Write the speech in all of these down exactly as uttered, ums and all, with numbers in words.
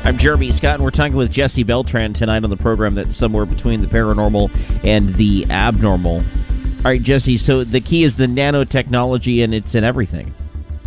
I'm Jeremy Scott, and we're talking with Jesse Beltran tonight on the program that's somewhere between the paranormal and the abnormal. All right, Jesse, so the key is the nanotechnology, and it's in everything.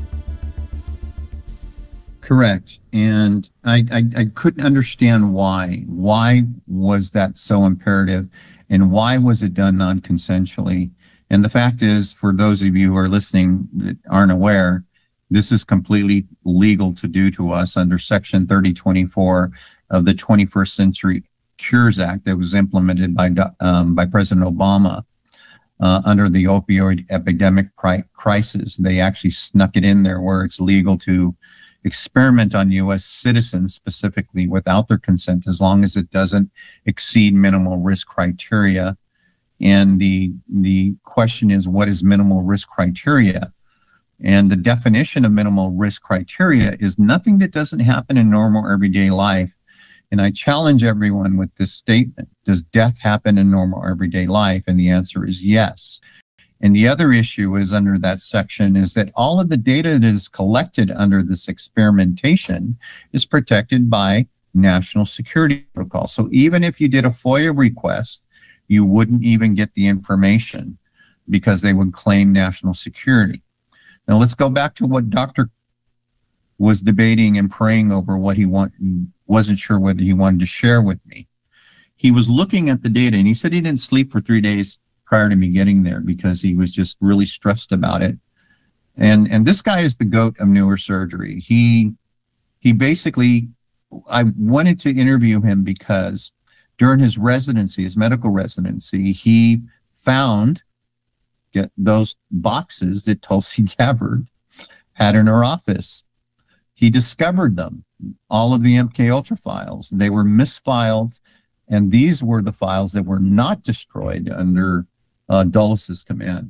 Correct. And I, I, I couldn't understand why. Why was that so imperative, and why was it done non-consensually? And the fact is, for those of you who are listening that aren't aware, this is completely legal to do to us under Section thirty twenty-four of the twenty-first Century Cures Act that was implemented by um, by President Obama uh, under the opioid epidemic crisis. They actually snuck it in there where it's legal to experiment on U S citizens specifically without their consent, as long as it doesn't exceed minimal risk criteria. And the the question is, what is minimal risk criteria? And the definition of minimal risk criteria is nothing that doesn't happen in normal everyday life. And I challenge everyone with this statement: does death happen in normal everyday life? And the answer is yes. And the other issue is under that section is that all of the data that is collected under this experimentation is protected by national security protocol. So even if you did a FOIA request, you wouldn't even get the information because they would claim national security. Now let's go back to what Doctor was debating and praying over, what he want, wasn't sure whether he wanted to share with me. He was looking at the data, and he said he didn't sleep for three days prior to me getting there because he was just really stressed about it. And and this guy is the GOAT of neurosurgery. He he basically, I wanted to interview him because during his residency, his medical residency, he found get those boxes that Tulsi Gabbard had in her office. He discovered them, all of the M K Ultra files. They were misfiled, and these were the files that were not destroyed under uh, Dulles' command.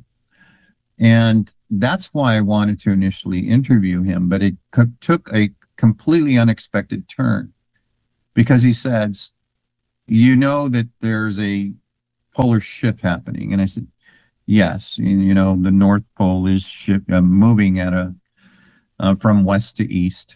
And that's why I wanted to initially interview him, but it co- took a completely unexpected turn because he says, you know that there's a polar shift happening. And I said, yes, you know, the North Pole is shift, uh, moving at a uh, from west to east.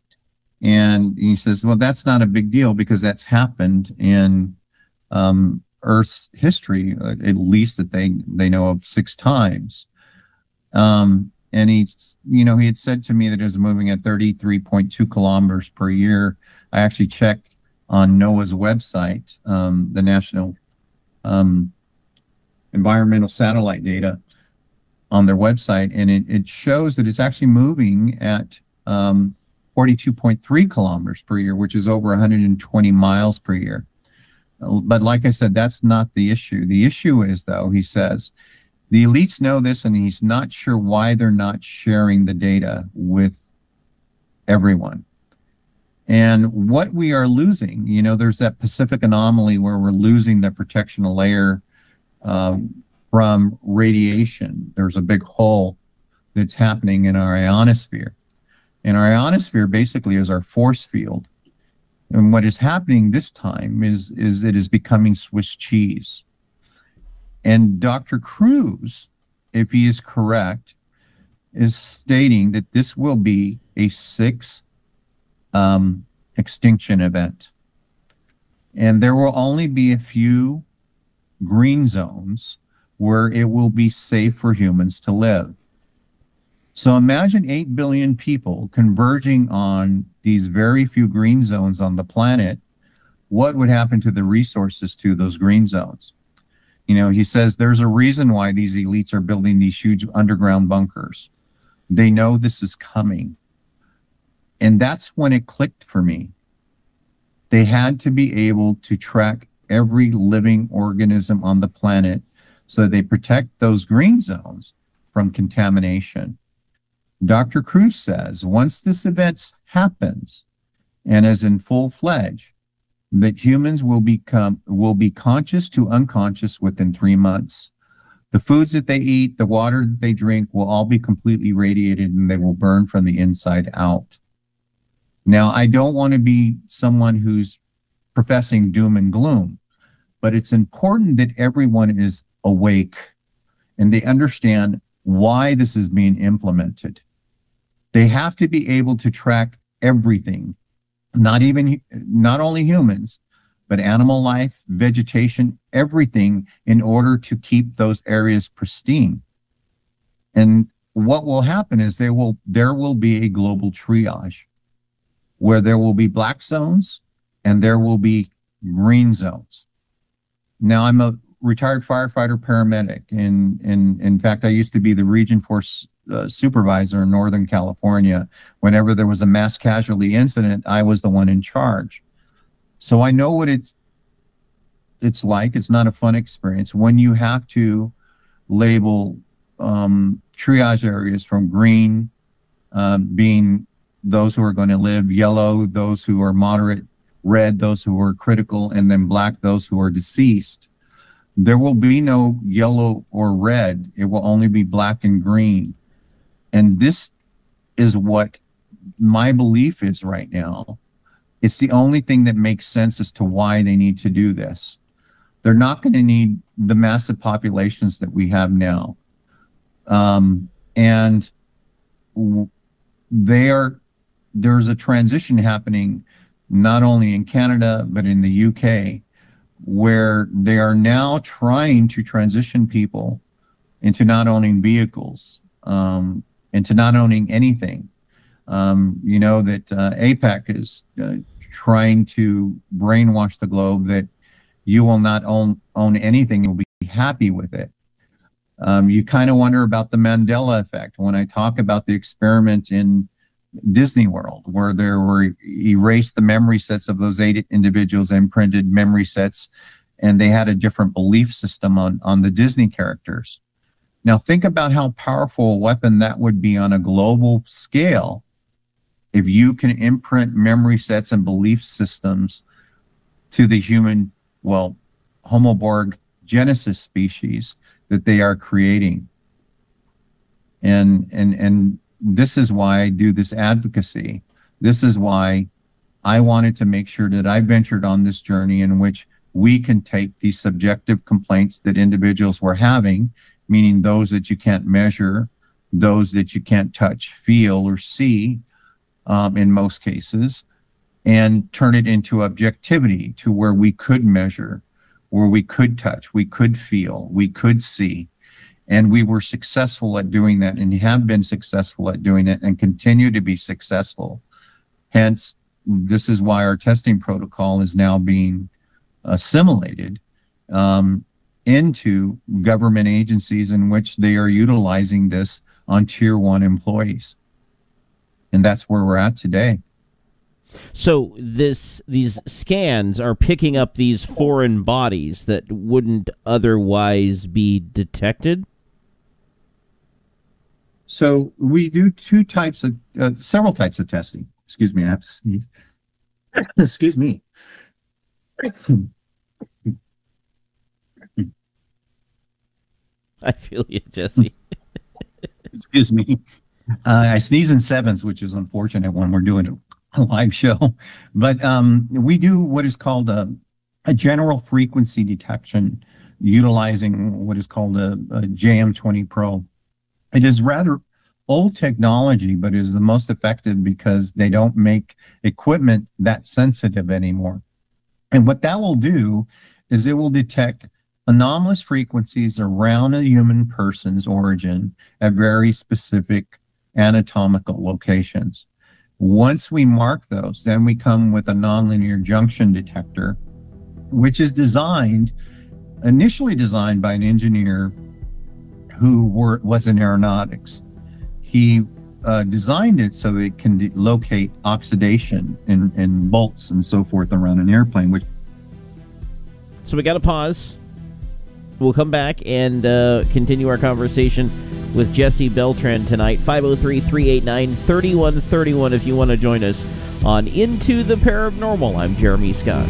And he says, well, that's not a big deal because that's happened in um, Earth's history, uh, at least that they, they know of six times. Um, and he, you know, he had said to me that it was moving at thirty-three point two kilometers per year. I actually checked on NOAA's website, um, the National um, Environmental Satellite Data on their website, and it, it shows that it's actually moving at um, forty-two point three kilometers per year, which is over one hundred twenty miles per year. But like I said, that's not the issue. The issue is, though, he says, the elites know this, and he's not sure why they're not sharing the data with everyone. And what we are losing, you know, there's that Pacific anomaly where we're losing the protection layer um, from radiation. There's a big hole that's happening in our ionosphere. And our ionosphere basically is our force field. And what is happening this time is, is it is becoming Swiss cheese. And Doctor Cruz, if he is correct, is stating that this will be a six um, extinction event. And there will only be a few green zones where it will be safe for humans to live. So imagine eight billion people converging on these very few green zones on the planet. What would happen to the resources to those green zones? You know, he says there's a reason why these elites are building these huge underground bunkers. They know this is coming. And that's when it clicked for me. They had to be able to track every living organism on the planet so they protect those green zones from contamination. Doctor Cruz says once this event happens and is in full-fledged, that humans will become will be conscious to unconscious within three months. The foods that they eat, the water that they drink will all be completely radiated, and they will burn from the inside out. Now, I don't want to be someone who's professing doom and gloom, but it's important that everyone is awake and they understand why this is being implemented. They have to be able to track everything not even, not only humans, but animal life, vegetation, everything, in order to keep those areas pristine. And what will happen is there will, there will be a global triage where there will be black zones and there will be green zones. Now, I'm a retired firefighter paramedic, and, and in fact, I used to be the Region Force uh, supervisor in Northern California. Whenever there was a mass casualty incident, I was the one in charge. So I know what it's it's like. It's not a fun experience when you have to label um, triage areas from green uh, being those who are going to live, yellow those who are moderate, red those who are critical, and then black those who are deceased. There will be no yellow or red. It will only be black and green. And this is what my belief is right now. It's the only thing that makes sense as to why they need to do this. They're not going to need the massive populations that we have now. Um, and they are, there's a transition happening not only in Canada, but in the U K, where they are now trying to transition people into not owning vehicles, um, into not owning anything. Um, you know, that uh, APEC is uh, trying to brainwash the globe that you will not own, own anything, you'll be happy with it. Um, you kind of wonder about the Mandela effect when I talk about the experiment in Disney World, where there were erased the memory sets of those eight individuals, imprinted memory sets, and they had a different belief system on, on the Disney characters. Now think about how powerful a weapon that would be on a global scale if you can imprint memory sets and belief systems to the human, well, Homoborg Genesis species that they are creating. And, and, and this is why I do this advocacy. This is why I wanted to make sure that I ventured on this journey in which we can take these subjective complaints that individuals were having, meaning those that you can't measure, those that you can't touch, feel, or see, um, in most cases, and turn it into objectivity to where we could measure, where we could touch, we could feel, we could see. And we were successful at doing that and have been successful at doing it and continue to be successful. Hence, this is why our testing protocol is now being assimilated um, into government agencies in which they are utilizing this on tier one employees. And that's where we're at today. So this these scans are picking up these foreign bodies that wouldn't otherwise be detected? So we do two types of, uh, several types of testing. Excuse me, I have to sneeze. Excuse me. I feel you, Jesse. Excuse me. Uh, I sneeze in sevens, which is unfortunate when we're doing a live show. But um, we do what is called a, a general frequency detection utilizing what is called a, a J M twenty Pro. It is rather old technology, but is the most effective because they don't make equipment that sensitive anymore. And what that will do is it will detect anomalous frequencies around a human person's origin at very specific anatomical locations. Once we mark those, then we come with a nonlinear junction detector, which is designed, initially designed by an engineer who were, was in aeronautics. He uh, designed it so it can locate oxidation in, in bolts and so forth around an airplane. Which so we got to pause. We'll come back and uh, continue our conversation with Jesse Beltran tonight. five oh three, three eight nine, three one three one if you want to join us on Into the Paranormal. I'm Jeremy Scott.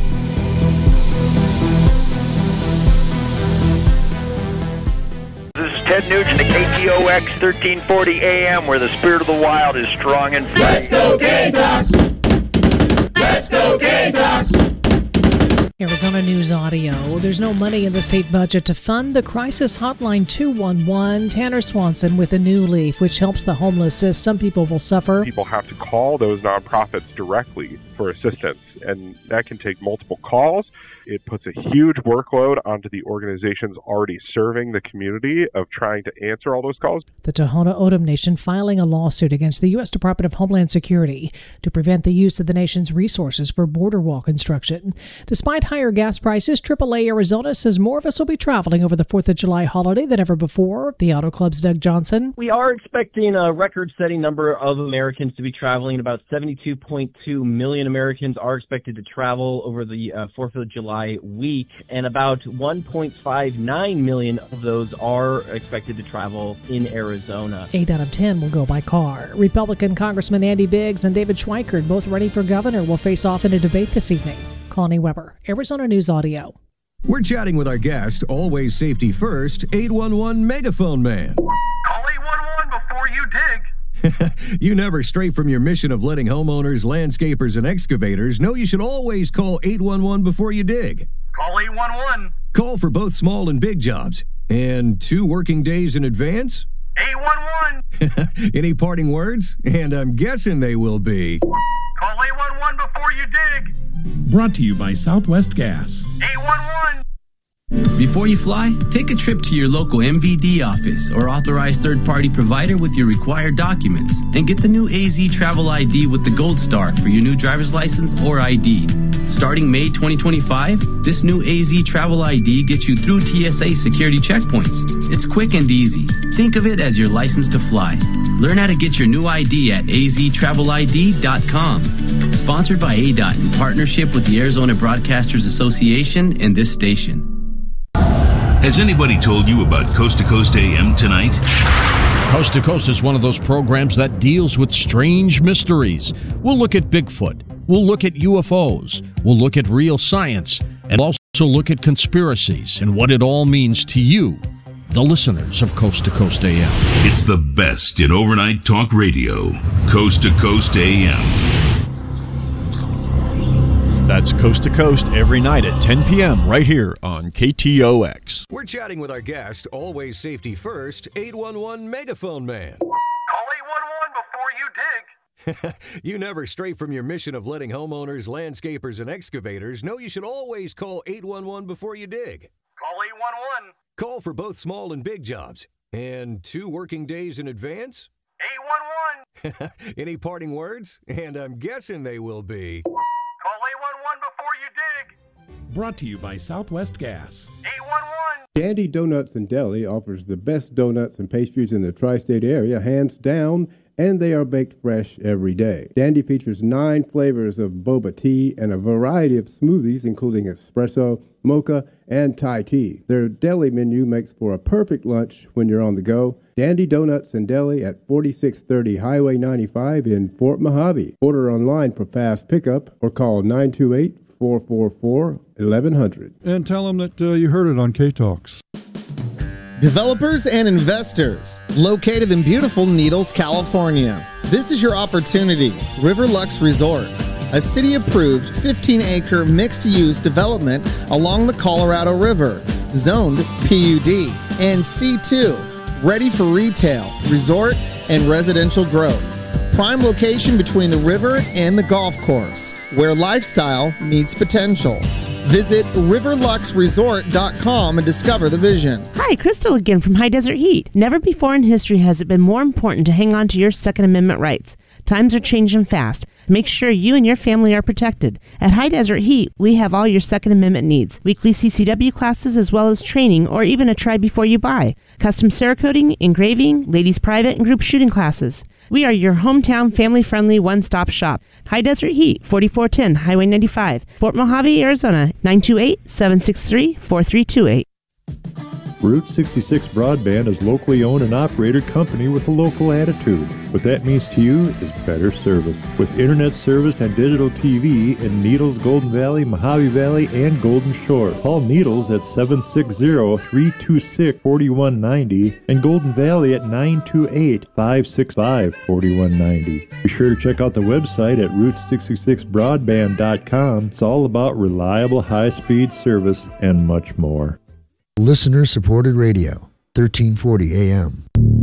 This is Ted Nugent at K T O X thirteen forty A M, where the spirit of the wild is strong and free. Let's go Gamecocks! Let's go Gamecocks! Arizona Arizona News Audio. There's no money in the state budget to fund the crisis hotline two one one. Tanner Swanson with a new leaf, which helps the homeless, says some people will suffer. People have to call those nonprofits directly for assistance, and that can take multiple calls. It puts a huge workload onto the organizations already serving the community of trying to answer all those calls. The Tohono O'odham Nation filing a lawsuit against the U S Department of Homeland Security to prevent the use of the nation's resources for border wall construction. Despite higher gas prices, triple A Arizona says more of us will be traveling over the fourth of July holiday than ever before. The Auto Club's Doug Johnson. We are expecting a record-setting number of Americans to be traveling. About seventy-two point two million Americans are expected to travel over the uh, fourth of July week, and about one point five nine million of those are expected to travel in Arizona. Eight out of ten will go by car. Republican Congressman Andy Biggs and David Schweikert, both running for governor, will face off in a debate this evening. Connie Weber, Arizona News Audio. We're chatting with our guest, always safety first, eight one one Megaphone Man. Call eight one one before you dig. You never stray from your mission of letting homeowners, landscapers, and excavators know you should always call eight one one before you dig. Call eight one one. Call for both small and big jobs. And two working days in advance? eight one one. Any parting words? And I'm guessing they will be. Call eight one one before you dig. Brought to you by Southwest Gas. eight one one. Before you fly, take a trip to your local M V D office or authorized third-party provider with your required documents and get the new A Z Travel I D with the Gold Star for your new driver's license or I D. Starting May twenty twenty-five, this new A Z Travel I D gets you through T S A security checkpoints. It's quick and easy. Think of it as your license to fly. Learn how to get your new I D at a z travel I D dot com. Sponsored by A D O T in partnership with the Arizona Broadcasters Association and this station. Has anybody told you about Coast to Coast A M tonight? Coast to Coast is one of those programs that deals with strange mysteries. We'll look at Bigfoot. We'll look at U F Os. We'll look at real science. And also look at conspiracies and what it all means to you, the listeners of Coast to Coast A M. It's the best in overnight talk radio. Coast to Coast A M. That's Coast to Coast every night at ten p.m. right here on K T O X. We're chatting with our guest, always safety first, eight one one Megaphone Man. Call eight one one before you dig. You never stray from your mission of letting homeowners, landscapers, and excavators know you should always call eight one one before you dig. Call eight one one. Call for both small and big jobs. And two working days in advance? eight one one. Any parting words? And I'm guessing they will be. Call eight one one before you dig. Brought to you by Southwest Gas. eight one one. Dandy Donuts and Deli offers the best donuts and pastries in the tri-state area, hands down, and they are baked fresh every day. Dandy features nine flavors of boba tea and a variety of smoothies, including espresso, mocha, and Thai tea. Their deli menu makes for a perfect lunch when you're on the go. Dandy Donuts and Deli at forty-six thirty Highway ninety-five in Fort Mojave. Order online for fast pickup or call nine two eight, four four four, eleven hundred. And tell them that uh, you heard it on K-Talks. Developers and investors, located in beautiful Needles, California. This is your opportunity. Riverlux Resort, a city-approved fifteen acre mixed-use development along the Colorado River, zoned P U D and C two, ready for retail, resort, and residential growth. Prime location between the river and the golf course, where lifestyle meets potential. Visit riverlux resort dot com and discover the vision. Hi, Crystal again from High Desert Heat. Never before in history has it been more important to hang on to your Second Amendment rights. Times are changing fast. Make sure you and your family are protected. At High Desert Heat, we have all your Second Amendment needs. Weekly C C W classes as well as training or even a try before you buy. Custom Cerakoting, engraving, ladies private, and group shooting classes. We are your hometown family-friendly one-stop shop. High Desert Heat, forty-four ten Highway ninety-five, Fort Mojave, Arizona, nine two eight, seven six three, four three two eight. Route sixty-six Broadband is locally owned and operated company with a local attitude. What that means to you is better service. With internet service and digital T V in Needles, Golden Valley, Mojave Valley, and Golden Shore. Call Needles at seven six zero, three two six, four one nine zero and Golden Valley at nine two eight, five six five, four one nine zero. Be sure to check out the website at route sixty-six broadband dot com. It's all about reliable high-speed service and much more. Listener-supported radio, thirteen forty A M.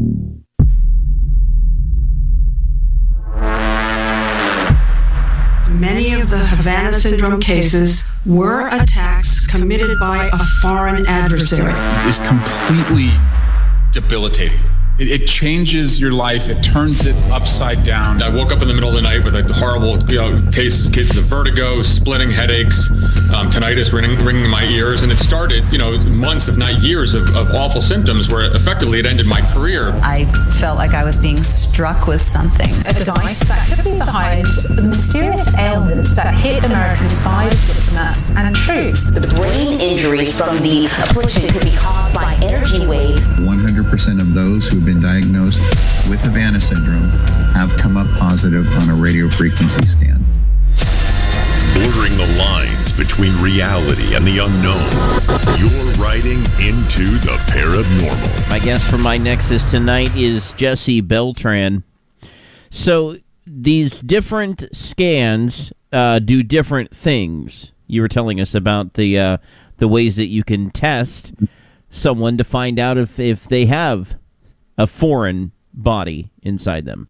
Many of the Havana Syndrome cases were attacks committed by a foreign adversary. It's completely debilitating. It, it changes your life. It turns it upside down. I woke up in the middle of the night with like horrible you know, cases, cases of vertigo, splitting headaches, um, tinnitus ringing, ringing in my ears. And it started, you know, months, if not years of, of awful symptoms where effectively it ended my career. I felt like I was being struck with something. A device that could be behind the mysterious ailments that hit American spies, diplomats, and troops. The brain injuries from the affliction could be caused by energy waves. one hundred percent of those who have been diagnosed with Havana syndrome have come up positive on a radio frequency scan. Blurring the lines between reality and the unknown. You're riding into the paranormal. My guest for my Nexus tonight is Jesse Beltran. So these different scans uh, do different things. You were telling us about the uh, the ways that you can test someone to find out if, if they have a foreign body inside them.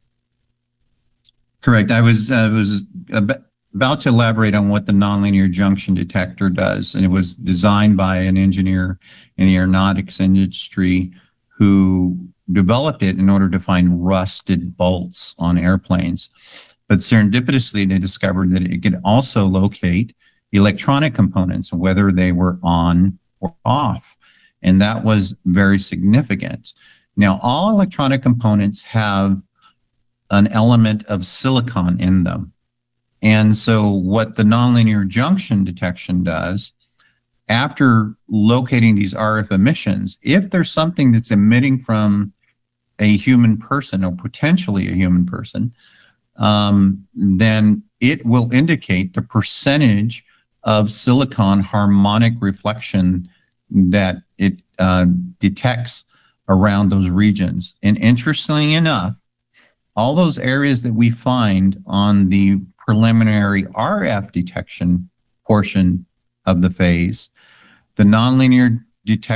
Correct. I was uh, was ab- about to elaborate on what the nonlinear junction detector does, and it was designed by an engineer in the aeronautics industry who developed it in order to find rusted bolts on airplanes. But serendipitously, they discovered that it could also locate electronic components, whether they were on or off, and that was very significant. Now, all electronic components have an element of silicon in them. And so what the nonlinear junction detection does, after locating these R F emissions, if there's something that's emitting from a human person or potentially a human person, um, then it will indicate the percentage of silicon harmonic reflection that it uh, detects around those regions. And interestingly enough, all those areas that we find on the preliminary R F detection portion of the phase, the nonlinear detection